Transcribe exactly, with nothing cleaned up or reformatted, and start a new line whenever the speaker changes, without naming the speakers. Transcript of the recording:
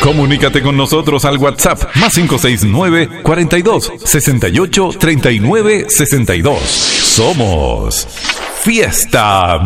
Comunícate con nosotros al WhatsApp más cinco seis nueve, cuarenta y dos, sesenta y ocho, treinta y nueve, sesenta y dos. Somos Fiesta